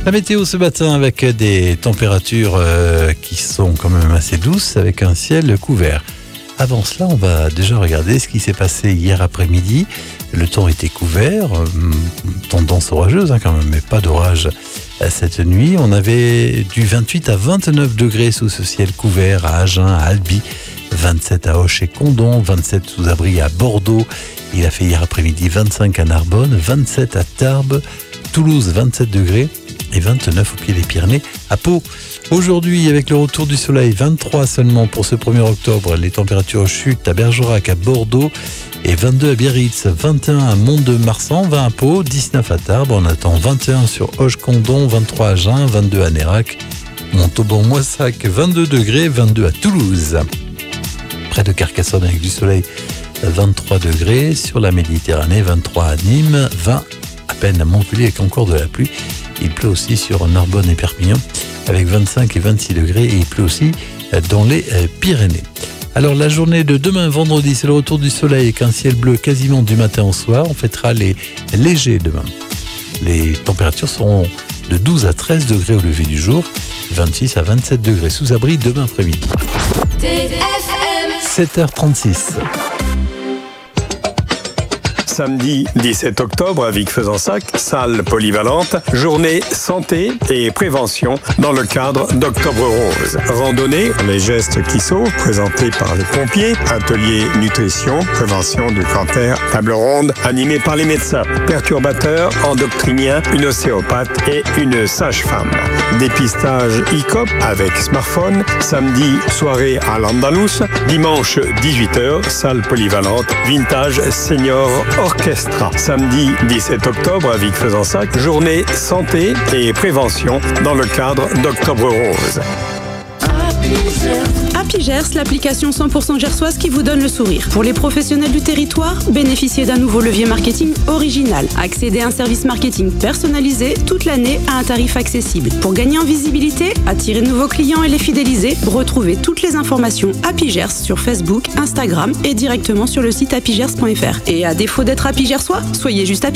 La météo ce matin avec des températures qui sont quand même assez douces avec un ciel couvert. Avant cela, on va déjà regarder ce qui s'est passé hier après-midi. Le temps était couvert, tendance orageuse quand même, mais pas d'orage cette nuit. On avait du 28 à 29 degrés sous ce ciel couvert à Agen, à Albi, 27 à Auch et Condom, 27 sous abri à Bordeaux. Il a fait hier après-midi 25 à Narbonne, 27 à Tarbes, Toulouse 27 degrés et 29 au pied des Pyrénées à Pau. Aujourd'hui, avec le retour du soleil, 23 seulement pour ce 1er octobre. Les températures chutent à Bergerac, à Bordeaux et 22 à Biarritz, 21 à Mont-de-Marsan, 20 à Pau, 19 à Tarbes. On attend 21 sur Auch-Condom, 23 à Agen, 22 à Nérac, Montauban-Moissac, 22 degrés, 22 à Toulouse. Près de Carcassonne avec du soleil, 23 degrés. Sur la Méditerranée, 23 à Nîmes, 20 à peine à Montpellier avec encore de la pluie. Il pleut aussi sur Narbonne et Perpignan avec 25 et 26 degrés et il pleut aussi dans les Pyrénées. Alors la journée de demain, vendredi, c'est le retour du soleil avec un ciel bleu quasiment du matin au soir. On fêtera les légers demain. Les températures seront de 12 à 13 degrés au lever du jour, 26 à 27 degrés sous abri demain après-midi. 7h36. Samedi 17 octobre à Vic-Fezensac, salle polyvalente, journée santé et prévention dans le cadre d'Octobre Rose. Randonnée, les gestes qui sauvent, présentés par les pompiers, atelier nutrition, prévention du cancer, table ronde, animée par les médecins, perturbateurs, endocriniens, une ostéopathe et une sage-femme. Dépistage ICOP avec smartphone, samedi soirée à l'Andalous, dimanche 18h, salle polyvalente, vintage senior orchestra. Samedi 17 octobre à Vic-Fezensac, journée santé et prévention dans le cadre d'Octobre Rose. Happy Gers, l'application 100% gersoise qui vous donne le sourire. Pour les professionnels du territoire, bénéficiez d'un nouveau levier marketing original. Accédez à un service marketing personnalisé toute l'année à un tarif accessible. Pour gagner en visibilité, attirer de nouveaux clients et les fidéliser, retrouvez toutes les informations Happy Gers sur Facebook, Instagram et directement sur le site happygers.fr. Et à défaut d'être Happy Gersois, soyez juste Happy